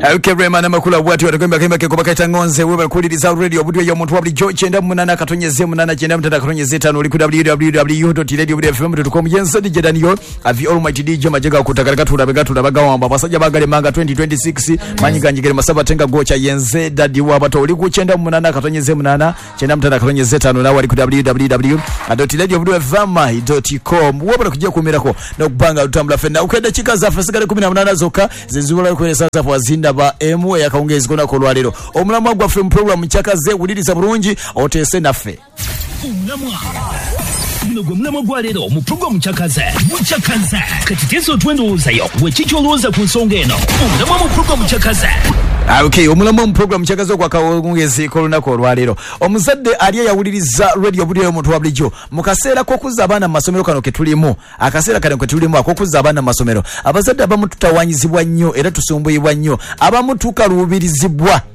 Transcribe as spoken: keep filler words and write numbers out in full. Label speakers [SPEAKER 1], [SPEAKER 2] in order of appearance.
[SPEAKER 1] Okay, Rema makula bwati watakwemba kemba ke kubakaita ngonze wewe kuliriza radio budwe yo muntu wabli George enda munana katonyeze munana chenda mtata katonyeze tano uli ku w w w dot radio f m dot com yense D J Daniel avi almighty D J majega kutakarika turabe turabe gawamba basajja bagale manga twenty twenty-six manyiga njigere masaba tenga gocha yenze dadi wabato uli ku chenda munana katonyeze munana chenda mtata katonyeze tano na wali ku w w w dot radio f m dot com wabara kujia kumirako na kubanga utambula fenda ukenda chika za fasigale kumi na munana zoka zenzubula ku za wazinda ba emu yakaongeza kona kolwalero omulamwa gwa film program chakaze uliriza bulungi otese nafe
[SPEAKER 2] omulamwa Nugo mnamo gwalero mu program chakaze muchakaze katitezo twendooza yo wechicholoza ku nsonga eno omulamwa mu program chakaze.
[SPEAKER 1] Ah, okay, omulamwa mu program chakaze kwa kaongezi kolona kolwalero omuzadde aliye yawuliriza radio budyo omuntu wablijo mukasera ko kuza abana masomero kano ketulimu akasera kano ketulimu akokuza abana masomero abazadde abamu tutawanyizibwa nnyo era tusumbuyibwa nnyo abamu tukalubirizibwa